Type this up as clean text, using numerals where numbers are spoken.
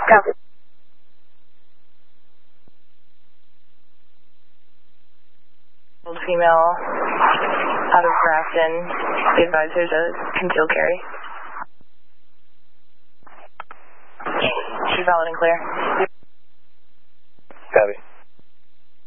Go. Female out of Grafton. The advisor's a concealed carry. She's valid and clear.